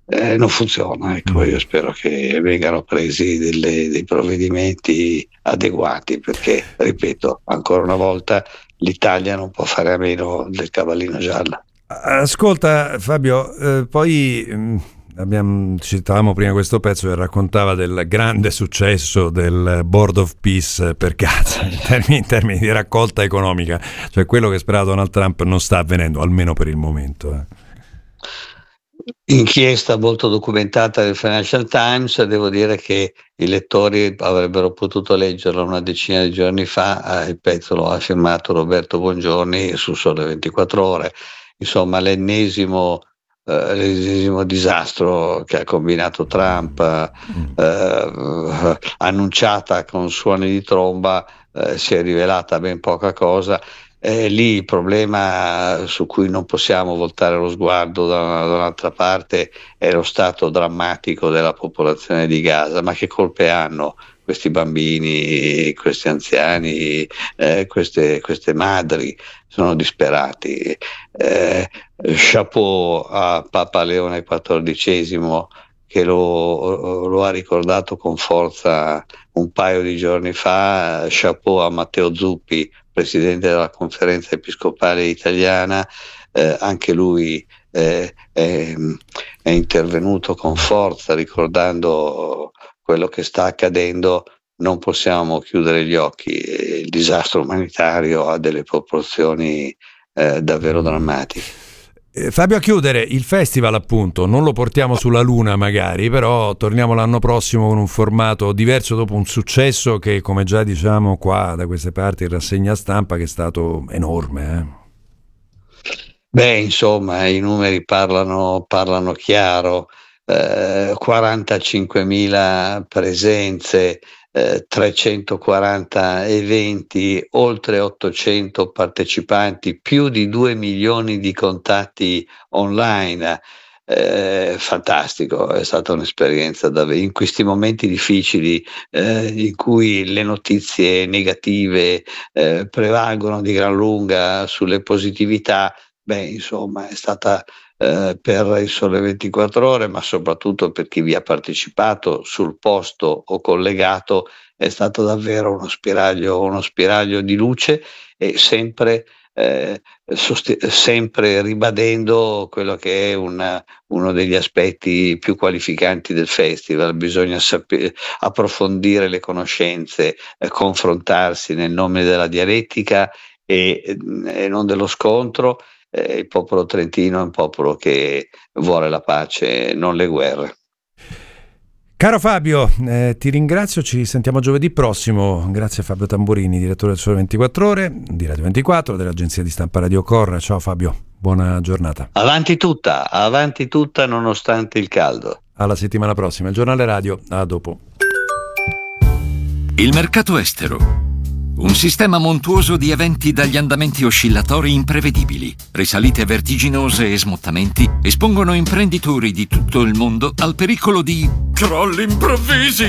non funziona. Ecco, io spero che vengano presi dei provvedimenti adeguati, perché, ripeto, ancora una volta l'Italia non può fare a meno del cavallino giallo. Ascolta Fabio, poi citavamo prima questo pezzo che raccontava del grande successo del Board of Peace per Gaza in termini di raccolta economica, cioè quello che sperava Donald Trump non sta avvenendo, almeno per il momento. Inchiesta molto documentata del Financial Times, devo dire che i lettori avrebbero potuto leggerlo una decina di giorni fa, il pezzo lo ha firmato Roberto Bongiorni su Sole 24 Ore, insomma l'ennesimo disastro che ha combinato Trump, annunciata con suoni di tromba, si è rivelata ben poca cosa. Lì il problema su cui non possiamo voltare lo sguardo da un'altra parte è lo stato drammatico della popolazione di Gaza. Ma che colpe hanno questi bambini, questi anziani, queste madri? Sono disperati. Chapeau a Papa Leone XIV, che lo ha ricordato con forza un paio di giorni fa. Chapeau a Matteo Zuppi, presidente della Conferenza Episcopale Italiana, anche lui è intervenuto con forza ricordando quello che sta accadendo. Non possiamo chiudere gli occhi, il disastro umanitario ha delle proporzioni davvero drammatiche. Fabio, a chiudere, il festival appunto non lo portiamo sulla Luna magari, però torniamo l'anno prossimo con un formato diverso, dopo un successo che, come già diciamo qua da queste parti in rassegna stampa, che è stato enorme. Beh, insomma, i numeri parlano chiaro, 45.000 presenze, 340 eventi, oltre 800 partecipanti, più di 2 milioni di contatti online. Fantastico, è stata un'esperienza davvero in questi momenti difficili, in cui le notizie negative prevalgono di gran lunga sulle positività. Beh, insomma, è stata per il Sole 24 Ore, ma soprattutto per chi vi ha partecipato sul posto o collegato, è stato davvero uno spiraglio di luce, e sempre ribadendo quello che è uno degli aspetti più qualificanti del festival. Bisogna approfondire le conoscenze, confrontarsi nel nome della dialettica e non dello scontro. Il popolo trentino è un popolo che vuole la pace, non le guerre. Caro Fabio, ti ringrazio, ci sentiamo giovedì prossimo. Grazie a Fabio Tamburini, direttore del Sole 24 Ore, di Radio 24, dell'agenzia di stampa Radio Corra. Ciao Fabio, buona giornata. Avanti tutta nonostante il caldo. Alla settimana prossima, il giornale radio, a dopo. Il mercato estero. Un sistema montuoso di eventi dagli andamenti oscillatori imprevedibili, risalite vertiginose e smottamenti espongono imprenditori di tutto il mondo al pericolo di crolli improvvisi.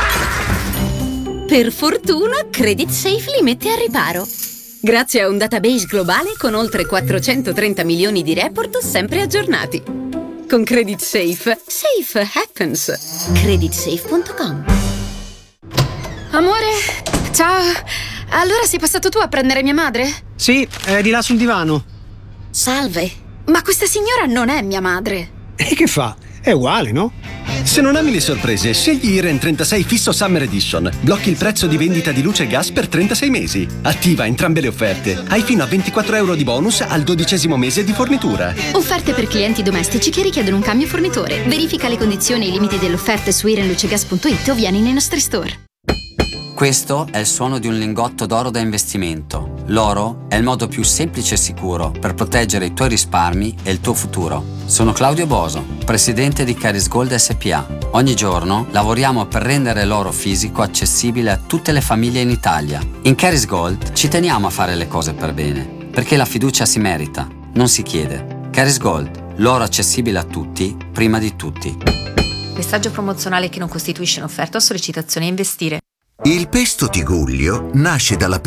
Per fortuna, Credit Safe li mette a riparo. Grazie a un database globale con oltre 430 milioni di report sempre aggiornati. Con Credit Safe, safe happens. Creditsafe.com. Amore, ciao. Allora sei passato tu a prendere mia madre? Sì, è di là sul divano. Salve, ma questa signora non è mia madre. E che fa? È uguale, no? Se non ami le sorprese, scegli Iren 36 Fisso Summer Edition. Blocchi il prezzo di vendita di luce e gas per 36 mesi. Attiva entrambe le offerte. Hai fino a 24 euro di bonus al 12° mese di fornitura. Offerte per clienti domestici che richiedono un cambio fornitore. Verifica le condizioni e i limiti dell'offerta su irenlucegas.it o vieni nei nostri store. Questo è il suono di un lingotto d'oro da investimento. L'oro è il modo più semplice e sicuro per proteggere i tuoi risparmi e il tuo futuro. Sono Claudio Boso, presidente di Caris Gold SPA. Ogni giorno lavoriamo per rendere l'oro fisico accessibile a tutte le famiglie in Italia. In Caris Gold ci teniamo a fare le cose per bene, perché la fiducia si merita, non si chiede. Caris Gold, l'oro accessibile a tutti, prima di tutti. Messaggio promozionale che non costituisce un'offerta o sollecitazione a investire. Il pesto Tigullio nasce dalla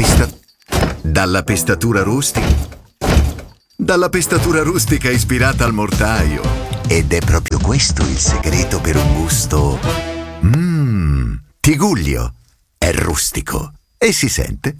pestatura rustica ispirata al mortaio. Ed è proprio questo il segreto per un gusto... Tigullio. È rustico e si sente.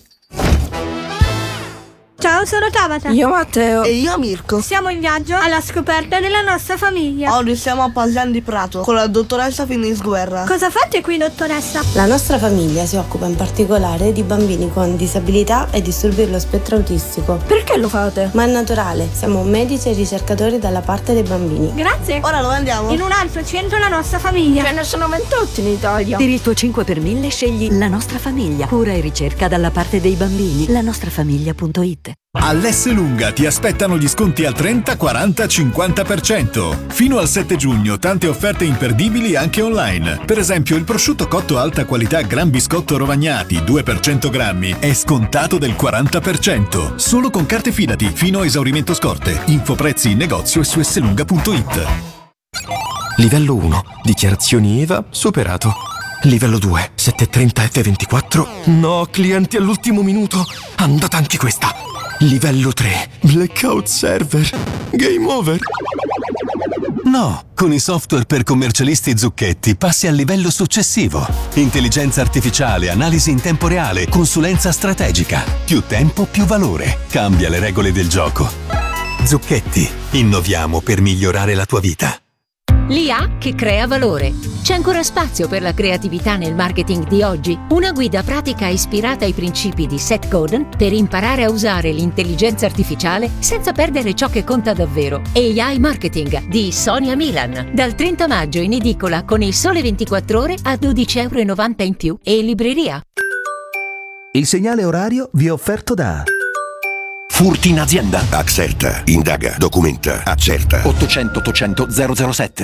Ciao, sono Tabata. Io Matteo. E io Mirko. Siamo in viaggio alla scoperta della nostra famiglia. Oggi siamo a Paglian di Prato con la dottoressa Finis Guerra. Cosa fate qui, dottoressa? La nostra famiglia si occupa in particolare di bambini con disabilità e disturbi dello spettro autistico. Perché lo fate? Ma è naturale, siamo medici e ricercatori dalla parte dei bambini. Grazie. Ora dove andiamo? In un altro centro la nostra famiglia. Ce ne sono 28 in Italia. Per il tuo 5 per 1000 scegli La Nostra Famiglia. Cura e ricerca dalla parte dei bambini. lanostrafamiglia.it. All'Esselunga ti aspettano gli sconti al 30, 40, 50%. Fino al 7 giugno tante offerte imperdibili anche online. Per esempio il prosciutto cotto alta qualità Gran Biscotto Rovagnati 2 per 100 grammi è scontato del 40%. Solo con carte Fidati fino a esaurimento scorte. Info prezzi in negozio e su esselunga.it. Livello 1. Dichiarazioni IVA superato. Livello 2. 730 F24. No, clienti all'ultimo minuto. Andata anche questa. Livello 3. Blackout server. Game over. No, con i software per commercialisti Zucchetti passi al livello successivo. Intelligenza artificiale, analisi in tempo reale, consulenza strategica. Più tempo, più valore. Cambia le regole del gioco. Zucchetti. Innoviamo per migliorare la tua vita. L'IA che crea valore. C'è ancora spazio per la creatività nel marketing di oggi? Una guida pratica ispirata ai principi di Seth Godin per imparare a usare l'intelligenza artificiale senza perdere ciò che conta davvero. AI Marketing di Sonia Milan. Dal 30 maggio in edicola con Il Sole 24 Ore a €12,90 in più e in libreria. Il segnale orario vi è offerto da... Furti in azienda. Accerta, indaga, documenta, accerta. 800 800 007.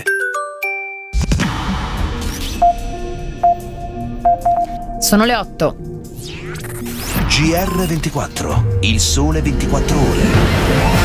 Sono le 8. GR24. Il Sole 24 Ore.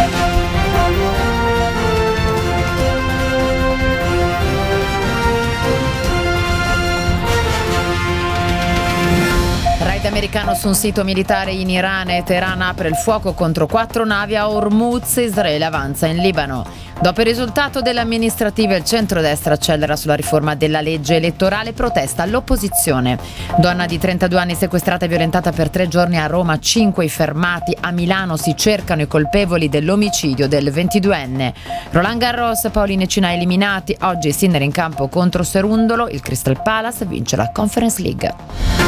Raid americano su un sito militare in Iran e Teheran apre il fuoco contro 4 navi a Hormuz. Israele avanza in Libano. Dopo il risultato delle amministrative, il centrodestra accelera sulla riforma della legge elettorale, protesta l'opposizione. Donna di 32 anni sequestrata e violentata per 3 giorni a Roma, 5 i fermati. A Milano si cercano i colpevoli dell'omicidio del 22enne. Roland Garros, Paolini e Cina eliminati. Oggi Sinner in campo contro Serundolo. Il Crystal Palace vince la Conference League.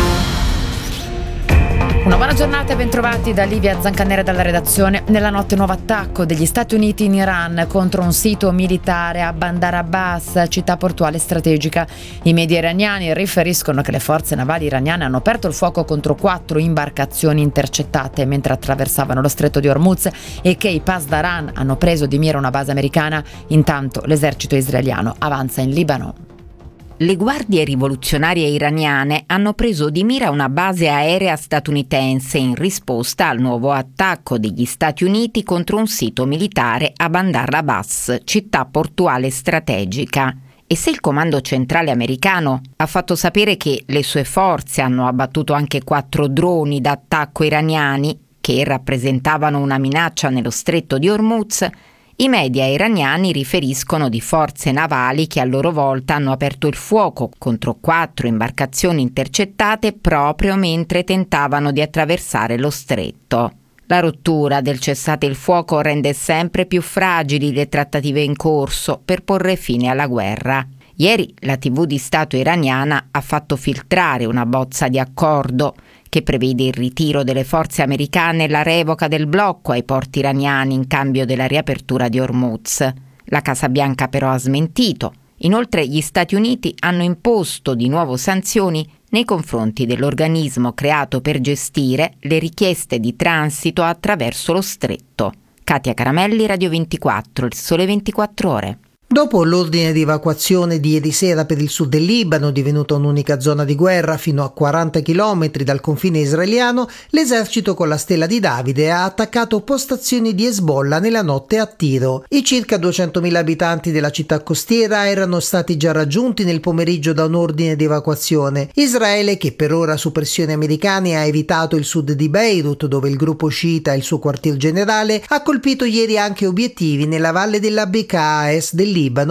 Una buona giornata e bentrovati da Livia Zancanera dalla redazione. Nella notte nuovo attacco degli Stati Uniti in Iran contro un sito militare a Bandar Abbas, città portuale strategica. I media iraniani riferiscono che le forze navali iraniane hanno aperto il fuoco contro 4 imbarcazioni intercettate mentre attraversavano lo stretto di Hormuz e che i Pasdaran hanno preso di mira una base americana. Intanto l'esercito israeliano avanza in Libano. Le guardie rivoluzionarie iraniane hanno preso di mira una base aerea statunitense in risposta al nuovo attacco degli Stati Uniti contro un sito militare a Bandar Abbas, città portuale strategica. E se il comando centrale americano ha fatto sapere che le sue forze hanno abbattuto anche 4 droni d'attacco iraniani che rappresentavano una minaccia nello stretto di Hormuz, i media iraniani riferiscono di forze navali che a loro volta hanno aperto il fuoco contro 4 imbarcazioni intercettate proprio mentre tentavano di attraversare lo stretto. La rottura del cessate il fuoco rende sempre più fragili le trattative in corso per porre fine alla guerra. Ieri la TV di Stato iraniana ha fatto filtrare una bozza di accordo che prevede il ritiro delle forze americane e la revoca del blocco ai porti iraniani in cambio della riapertura di Hormuz. La Casa Bianca però ha smentito. Inoltre gli Stati Uniti hanno imposto di nuovo sanzioni nei confronti dell'organismo creato per gestire le richieste di transito attraverso lo stretto. Katia Caramelli, Radio 24, Il Sole 24 Ore. Dopo l'ordine di evacuazione di ieri sera per il sud del Libano, divenuta un'unica zona di guerra fino a 40 km dal confine israeliano, l'esercito con la stella di Davide ha attaccato postazioni di Hezbollah nella notte a Tiro. I circa 200.000 abitanti della città costiera erano stati già raggiunti nel pomeriggio da un ordine di evacuazione. Israele, che per ora su pressioni americane ha evitato il sud di Beirut, dove il gruppo sciita ha il suo quartier generale, ha colpito ieri anche obiettivi nella valle della Bekaa a est del Libano,